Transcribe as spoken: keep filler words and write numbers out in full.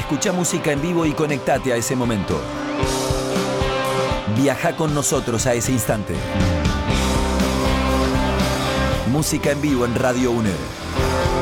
Escucha música en vivo y conectate a ese momento. Viaja con nosotros a ese instante. Música en vivo en Radio UNED.